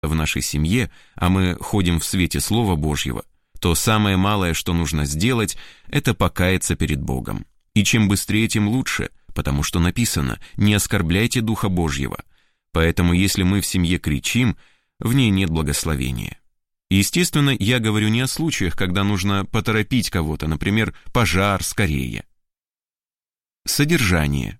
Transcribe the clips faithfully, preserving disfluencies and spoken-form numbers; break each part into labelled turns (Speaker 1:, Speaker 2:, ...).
Speaker 1: в нашей семье, а мы ходим в свете Слова Божьего, то самое малое, что нужно сделать, это покаяться перед Богом. И чем быстрее, тем лучше, потому что написано: «Не оскорбляйте Духа Божьего». Поэтому если мы в семье кричим, в ней нет благословения. Естественно, я говорю не о случаях, когда нужно поторопить кого-то, например, пожар, скорее. Содержание.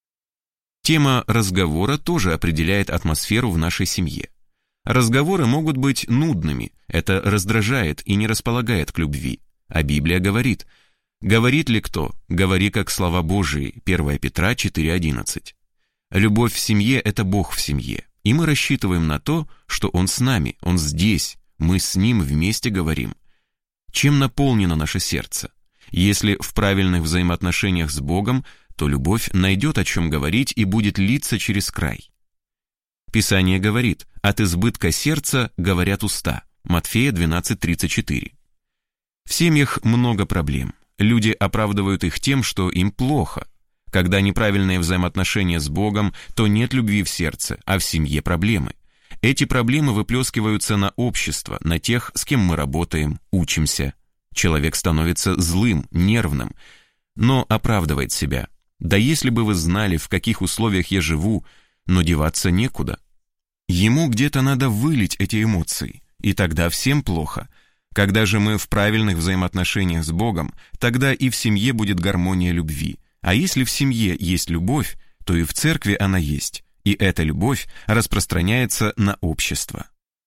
Speaker 1: Тема разговора тоже определяет атмосферу в нашей семье. Разговоры могут быть нудными, это раздражает и не располагает к любви. А Библия говорит: «Говорит ли кто? Говори, как слова Божии». первое Петра четыре одиннадцать. Любовь в семье – это Бог в семье, и мы рассчитываем на то, что Он с нами, Он здесь, мы с Ним вместе говорим. Чем наполнено наше сердце? Если в правильных взаимоотношениях с Богом, то любовь найдет о чем говорить и будет литься через край. Писание говорит: «От избытка сердца говорят уста». Матфея двенадцать тридцать четыре. В семьях много проблем. Люди оправдывают их тем, что им плохо. Когда неправильные взаимоотношения с Богом, то нет любви в сердце, а в семье проблемы. Эти проблемы выплескиваются на общество, на тех, с кем мы работаем, учимся. Человек становится злым, нервным, но оправдывает себя. Да если бы вы знали, в каких условиях я живу, но деваться некуда. Ему где-то надо вылить эти эмоции, и тогда всем плохо. Когда же мы в правильных взаимоотношениях с Богом, тогда и в семье будет гармония любви. А если в семье есть любовь, то и в церкви она есть, и эта любовь распространяется на общество.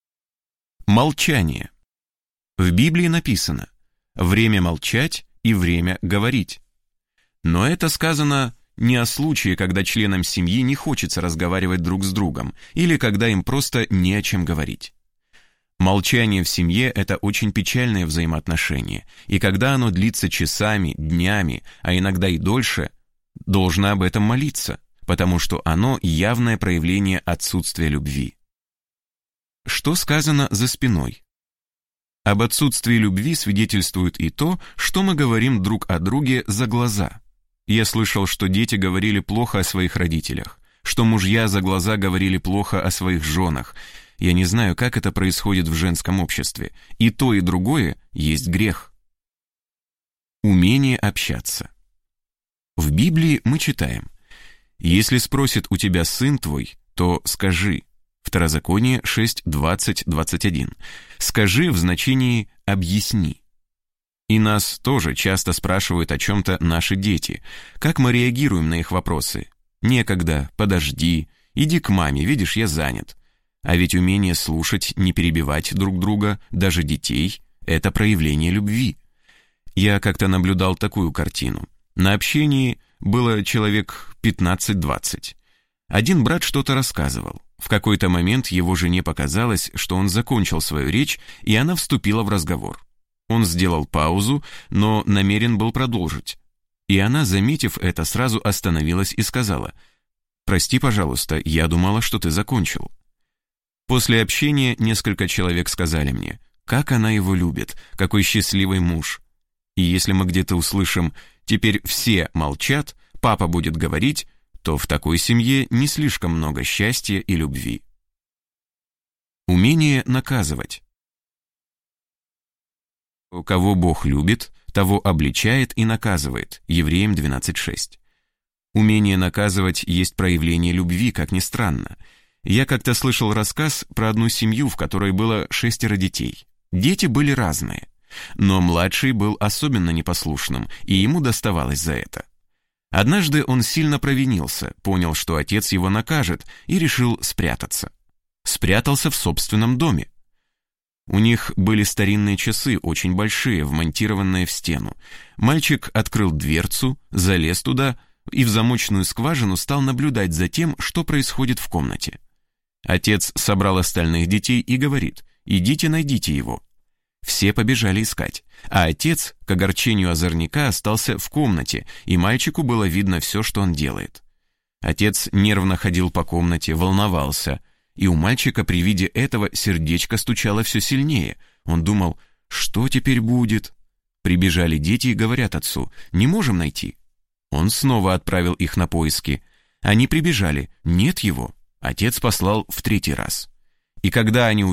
Speaker 1: Молчание. В Библии написано: «Время молчать и время говорить». Но это сказано не о случае, когда членам семьи не хочется разговаривать друг с другом, или когда им просто не о чем говорить. Молчание в семье – это очень печальное взаимоотношение, и когда оно длится часами, днями, а иногда и дольше, должно об этом молиться, потому что оно явное проявление отсутствия любви. Что сказано за спиной? Об отсутствии любви свидетельствует и то, что мы говорим друг о друге за глаза. Я слышал, что дети говорили плохо о своих родителях, что мужья за глаза говорили плохо о своих женах. Я не знаю, как это происходит в женском обществе. И то, и другое есть грех. Умение общаться. В Библии мы читаем: «Если спросит у тебя сын твой, то скажи». Второзаконие шесть двадцать двадцать один. «Скажи» в значении «объясни». И нас тоже часто спрашивают о чем-то наши дети. Как мы реагируем на их вопросы? «Некогда», «подожди», «иди к маме, видишь, я занят». А ведь умение слушать, не перебивать друг друга, даже детей, это проявление любви. Я как-то наблюдал такую картину. На общении было человек пятнадцать-двадцать. Один брат что-то рассказывал. В какой-то момент его жене показалось, что он закончил свою речь, и она вступила в разговор. Он сделал паузу, но намерен был продолжить. И она, заметив это, сразу остановилась и сказала: «Прости, пожалуйста, я думала, что ты закончил». После общения несколько человек сказали мне: как она его любит, какой счастливый муж. И если мы где-то услышим «теперь все молчат, папа будет говорить», то в такой семье не слишком много счастья и любви. Умение наказывать. Кого Бог любит, того обличает и наказывает. Евреям двенадцать шесть. Умение наказывать есть проявление любви, как ни странно. Я как-то слышал рассказ про одну семью, в которой было шестеро детей. Дети были разные, но младший был особенно непослушным, и ему доставалось за это. Однажды он сильно провинился, понял, что отец его накажет, и решил спрятаться. Спрятался в собственном доме. У них были старинные часы, очень большие, вмонтированные в стену. Мальчик открыл дверцу, залез туда и в замочную скважину стал наблюдать за тем, что происходит в комнате. Отец собрал остальных детей и говорит: «Идите, найдите его». Все побежали искать, а отец, к огорчению озорника, остался в комнате, и мальчику было видно все, что он делает. Отец нервно ходил по комнате, волновался, и у мальчика при виде этого сердечко стучало все сильнее. Он думал: что теперь будет? Прибежали дети и говорят отцу: «Не можем найти». Он снова отправил их на поиски. Они прибежали: «Нет его». Отец послал в третий раз. И когда они